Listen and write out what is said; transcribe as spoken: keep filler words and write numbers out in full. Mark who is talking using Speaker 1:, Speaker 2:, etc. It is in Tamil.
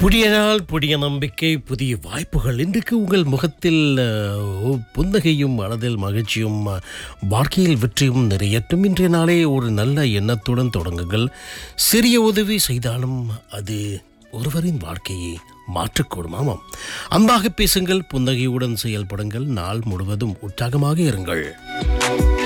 Speaker 1: புதிய நாள், புதிய நம்பிக்கை, புதிய வாய்ப்புகள். இன்றைக்கு உங்கள் முகத்தில் அஹ், புன்னகையும் மனதில் மகிழ்ச்சியும், அஹ், வாழ்க்கையில் வெற்றியும் நிறையட்டும். இன்றைய நாளே ஒரு நல்ல எண்ணத்துடன் தொடங்குங்கள். சிறிய உதவி செய்தாலும் அது ஒருவரின் வாழ்க்கையை மாற்றக்கூடும். ஆமாம், அன்பாக பேசுங்கள், புன்னகையுடன் செயல்படுங்கள், நாள் முழுவதும் உற்சாகமாக இருங்கள்.